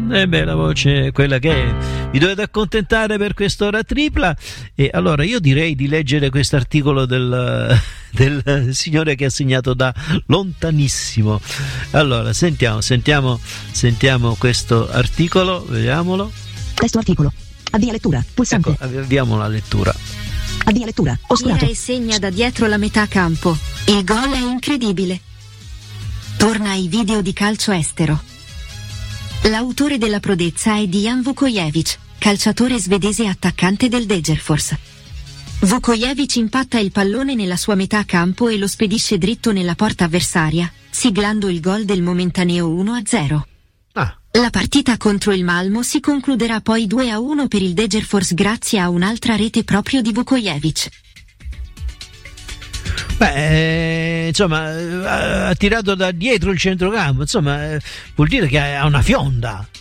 La voce è quella che è. Vi dovete accontentare per quest'ora tripla, e allora io direi di leggere questo articolo del signore che ha segnato da lontanissimo. Allora sentiamo questo articolo, vediamolo. Testo articolo. Avvia lettura, pulsante. Ecco, avviamo la lettura. Avvia lettura, oscurato. Tira e segna da dietro la metà campo. Il gol è incredibile. Torna ai video di calcio estero. L'autore della prodezza è Dejan Vukojevic, calciatore svedese attaccante del Degerfors. Vukojevic impatta il pallone nella sua metà campo e lo spedisce dritto nella porta avversaria, siglando il gol del momentaneo 1-0. La partita contro il Malmo si concluderà poi 2-1 per il Degerfors grazie a un'altra rete proprio di Vukojevic. Insomma, ha tirato da dietro il centrocampo, insomma, vuol dire che ha una fionda.